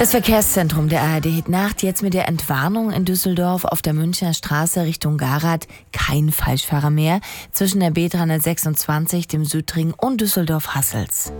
Das Verkehrszentrum der ARD Nacht jetzt mit der Entwarnung in Düsseldorf auf der Münchner Straße Richtung Garath. Kein Falschfahrer mehr zwischen der B326, dem Südring und Düsseldorf-Hassels.